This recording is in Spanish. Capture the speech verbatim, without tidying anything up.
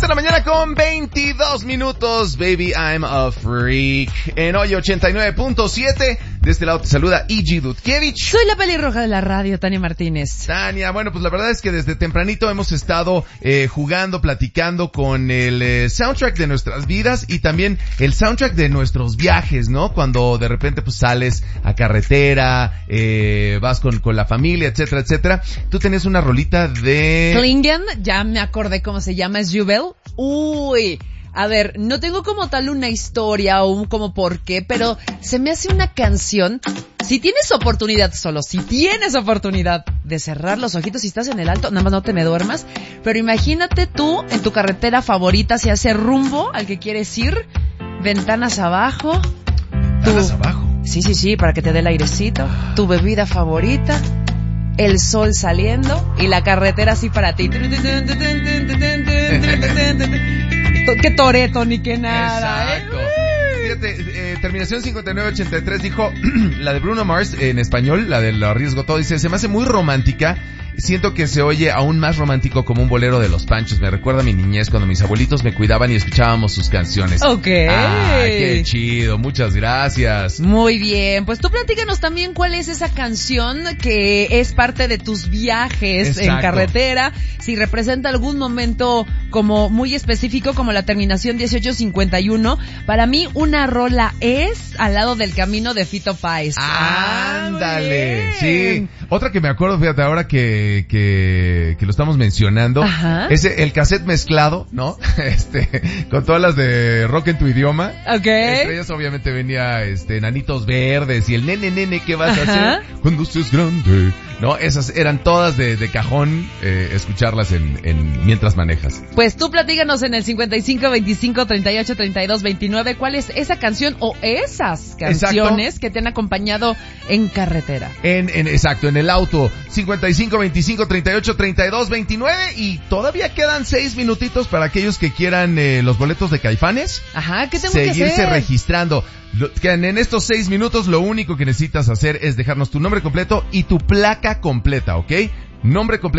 de la mañana con veintidós minutos, baby, I'm a freak. En hoy ochenta y nueve punto siete, de este lado te saluda Igi Dudkiewicz. Soy la pelirroja de la radio, Tania Martínez. Tania, bueno, pues la verdad es que desde tempranito hemos estado eh, jugando, platicando con el eh, soundtrack de nuestras vidas y también el soundtrack de nuestros viajes, ¿no? Cuando de repente pues sales a carretera, eh, vas con, con la familia, etcétera, etcétera. Tú tenías una rolita de... Klingen, ya me acordé cómo se llama, es Jubel. Uy, a ver, no tengo como tal una historia o un como por qué, pero se me hace una canción. Si tienes oportunidad, solo si tienes oportunidad de cerrar los ojitos, si estás en el alto, nada más no te me duermas, pero imagínate tú en tu carretera favorita, si hace rumbo al que quieres ir, ventanas abajo. Ventanas tu... abajo. Sí, sí, sí, para que te dé el airecito, tu bebida favorita, el sol saliendo y la carretera así para ti. Qué Toreto ni qué nada. Exacto. ¿eh? Fíjate, eh, terminación cincuenta y nueve ochenta y tres dijo, la de Bruno Mars en español, la del arriesgo todo, dice, se me hace muy romántica. Siento que se oye aún más romántico como un bolero de los Panchos. Me recuerda a mi niñez cuando mis abuelitos me cuidaban y escuchábamos sus canciones. Ok. Ah, qué chido. Muchas gracias. Muy bien. Pues tú platícanos también cuál es esa canción que es parte de tus viajes. Exacto. En carretera. Si representa algún momento como muy específico, como la terminación dieciocho cincuenta y uno. Para mí, una rola es Al lado del camino de Fito Páez. Ándale. Ah, sí. Otra que me acuerdo, fíjate, ahora que Que, que lo estamos mencionando. Ajá. Ese, el cassette mezclado, ¿no? Este, con todas las de rock en tu idioma. Ok. Entre ellas obviamente venía, este, Enanitos Verdes y el nene, nene, ¿qué vas Ajá. a hacer cuando estés grande? ¿No? Esas eran todas de, de cajón, eh, escucharlas en, en, mientras manejas. Pues tú platícanos en el cincuenta y cinco veinticinco treinta y ocho treinta y dos veintinueve cuál es esa canción o esas canciones. Exacto. Que te han acompañado en carretera. En, en, exacto, en el auto. cincuenta y cinco veinticinco treinta y ocho treinta y dos veintinueve y todavía quedan seis minutitos para aquellos que quieran eh, los boletos de Caifanes. Ajá, ¿qué tengo que hacer? Seguirse registrando. Lo, que en estos seis minutos lo único que necesitas hacer es dejarnos tu nombre completo y tu placa completa, ¿ok? Nombre completo.